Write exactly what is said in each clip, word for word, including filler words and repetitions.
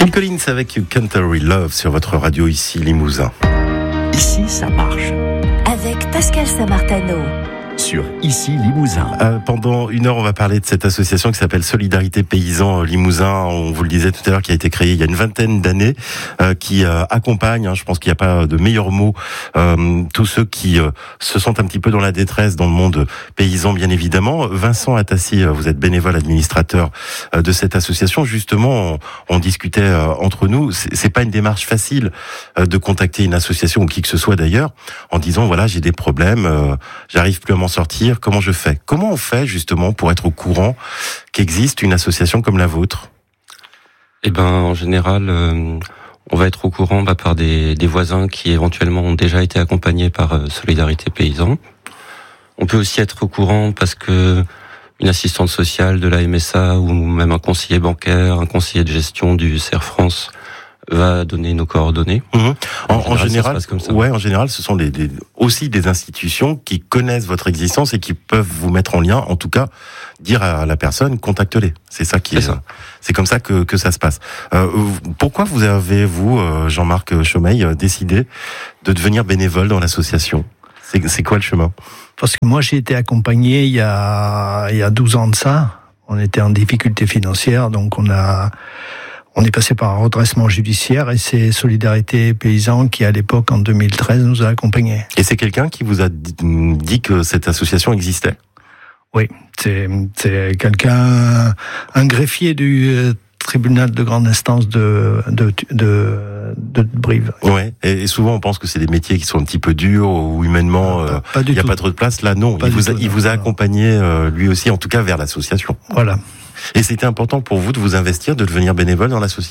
Phil Collins avec You Country Love sur votre radio ici Limousin. Ici, ça marche. Avec Pascal Samartano. Sur Ici Limousin. Euh, pendant une heure, on va parler de cette association qui s'appelle Solidarité Paysans Limousin. On vous le disait tout à l'heure, qui a été créée il y a une vingtaine d'années, euh, qui euh, accompagne, hein, je pense qu'il n'y a pas de meilleur mot, euh, tous ceux qui euh, se sentent un petit peu dans la détresse dans le monde paysan, bien évidemment. Vincent Atassi, vous êtes bénévole administrateur euh, de cette association. Justement, on, on discutait euh, entre nous, c'est, c'est pas une démarche facile euh, de contacter une association ou qui que ce soit d'ailleurs, en disant voilà, j'ai des problèmes, euh, j'arrive plus à m'en sortir, comment je fais ? Comment on fait justement pour être au courant qu'existe une association comme la vôtre ? Eh ben, en général, euh, on va être au courant bah, par des, des voisins qui éventuellement ont déjà été accompagnés par euh, Solidarité Paysans. On peut aussi être au courant parce que une assistante sociale de la M S A ou même un conseiller bancaire, un conseiller de gestion du C E R France va donner nos coordonnées. Mmh. En, en général, général, comme ça. ouais, en général, ce sont des, des, aussi des institutions qui connaissent votre existence et qui peuvent vous mettre en lien. En tout cas, dire à la personne, contacte-les. C'est ça qui c'est est. Ça. C'est comme ça que que ça se passe. Euh, pourquoi vous avez vous, Jean-Marc Chaumeil, décidé de devenir bénévole dans l'association ? C'est, c'est quoi le chemin ? Parce que moi, j'ai été accompagné il y a il y a douze ans de ça. On était en difficulté financière, donc on a On est passé par un redressement judiciaire et c'est Solidarité Paysans qui, à l'époque, en deux mille treize, nous a accompagnés. Et c'est quelqu'un qui vous a dit que cette association existait ? Oui, c'est, c'est quelqu'un, un greffier du tribunal de grande instance de, de, de, de Brive. Ouais. Et souvent, on pense que c'est des métiers qui sont un petit peu durs ou humainement, euh, pas, pas il n'y a tout. pas trop de place. Là, non. Pas il vous a, tout, il non, vous a non. accompagné, euh, lui aussi, en tout cas, vers l'association. Voilà. Et c'était important pour vous de vous investir, de devenir bénévole dans l'association ?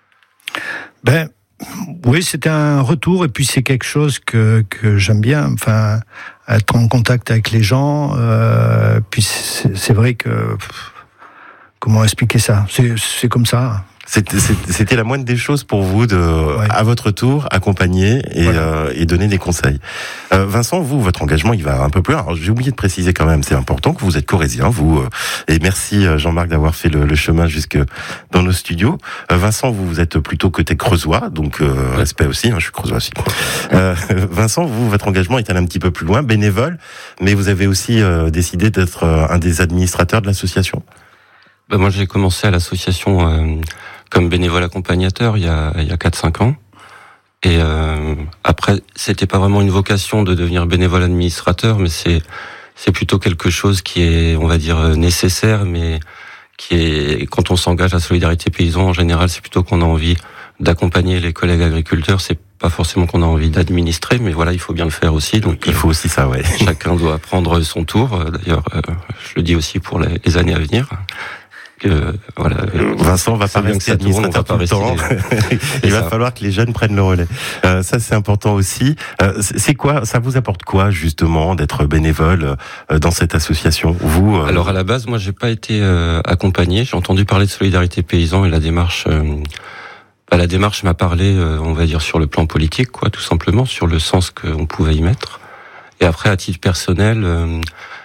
Ben, oui, c'était un retour et puis c'est quelque chose que, que j'aime bien. Enfin, être en contact avec les gens. Euh, puis c'est, c'est vrai que, pff, comment expliquer ça ? C'est, c'est comme ça. C'était, c'était la moindre des choses pour vous de, Ouais. à votre tour, accompagner et, Voilà. euh, et donner des conseils. Euh, Vincent, vous, votre engagement, il va un peu plus loin. Alors, j'ai oublié de préciser quand même, c'est important que vous êtes corrézien, vous. Euh, et merci Jean-Marc d'avoir fait le, le chemin jusque dans nos studios. Euh, Vincent, vous, vous êtes plutôt côté creusois, donc euh, Ouais. respect aussi. Hein, je suis creusois aussi. Euh, Vincent, vous, votre engagement est allé un petit peu plus loin, bénévole, mais vous avez aussi euh, décidé d'être euh, un des administrateurs de l'association. Bah, moi, j'ai commencé à l'association euh, comme bénévole accompagnateur il y a, il y a quatre cinq ans. Et euh, après, c'était pas vraiment une vocation de devenir bénévole administrateur, mais c'est c'est plutôt quelque chose qui est, on va dire, nécessaire, mais qui est, quand on s'engage à Solidarité Paysans, en général, c'est plutôt qu'on a envie d'accompagner les collègues agriculteurs. C'est pas forcément qu'on a envie d'administrer, mais voilà, il faut bien le faire aussi. Donc, il faut aussi ça, ouais. chacun doit prendre son tour. D'ailleurs, euh, je le dis aussi pour les, les années à venir. Que, voilà, Vincent va pas bien rester que ça tourne, on administrateur va tout pas le temps. rester. Il va ça. falloir que les jeunes prennent le relais. Euh, ça, c'est important aussi. Euh, c'est quoi, ça vous apporte quoi, justement, d'être bénévole euh, dans cette association ? Vous, euh... Alors, à la base, moi, j'ai pas été euh, accompagné. J'ai entendu parler de Solidarité Paysans et la démarche... Euh, bah, la démarche m'a parlé, euh, on va dire, sur le plan politique, quoi, tout simplement, sur le sens qu'on pouvait y mettre. Et après, à titre personnel... Euh,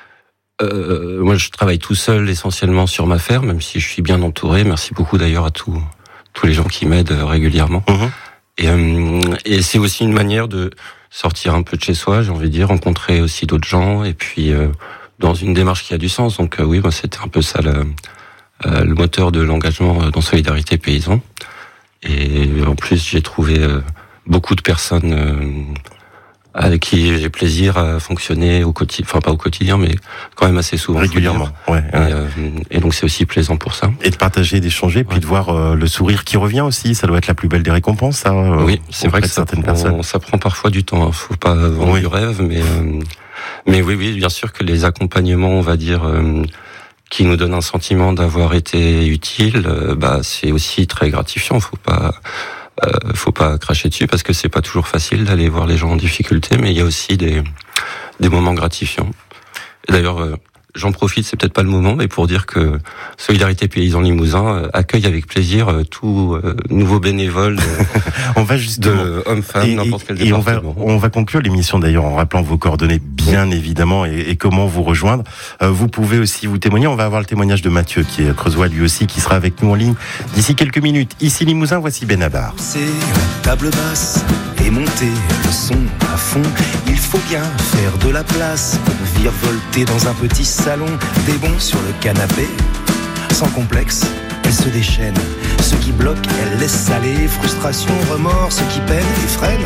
Euh, moi, je travaille tout seul essentiellement sur ma ferme, même si je suis bien entouré. Merci beaucoup d'ailleurs à tous tous les gens qui m'aident régulièrement. Mmh. Et, euh, et c'est aussi une manière de sortir un peu de chez soi, j'ai envie de dire, rencontrer aussi d'autres gens, et puis euh, dans une démarche qui a du sens. Donc euh, oui, moi c'était un peu ça le, euh, le moteur de l'engagement dans Solidarité Paysans. Et en plus, j'ai trouvé euh, beaucoup de personnes. Euh, avec qui j'ai plaisir à fonctionner au quotidien, enfin pas au quotidien, mais quand même assez souvent. Régulièrement, ouais. Et, ouais. euh, et donc c'est aussi plaisant pour ça. Et de partager, d'échanger, puis Ouais. de voir euh, le sourire qui revient aussi, ça doit être la plus belle des récompenses, ça. Euh, Oui, c'est vrai que ça certaines prend, personnes. ça prend parfois du temps. Hein. Faut pas vendre Oui. du rêve, mais euh, mais oui, oui, bien sûr que les accompagnements, on va dire, euh, qui nous donnent un sentiment d'avoir été utile, euh, bah c'est aussi très gratifiant. Faut pas Euh, faut pas cracher dessus parce que c'est pas toujours facile d'aller voir les gens en difficulté, mais il y a aussi des des moments gratifiants. Et d'ailleurs, euh, j'en profite, c'est peut-être pas le moment, mais pour dire que Solidarité Paysans Limousin accueille avec plaisir tout euh, nouveau bénévole de, on va justement, de hommes-femmes, n'importe quel et département. on va, on va conclure l'émission d'ailleurs en rappelant vos coordonnées, bien oui. évidemment, et, et comment vous rejoindre. Euh, vous pouvez aussi vous témoigner. On va avoir le témoignage de Mathieu, qui est creusois lui aussi, qui sera avec nous en ligne d'ici quelques minutes. Ici Limousin, voici Benabar. C'est table basse et monter le son à fond. Il faut bien faire de la place pour virevolter dans un petit salon. Des bons sur le canapé, sans complexe, elle se déchaîne. Ce qui bloque, elle laisse aller. Frustration, remords, ce qui peine et freine.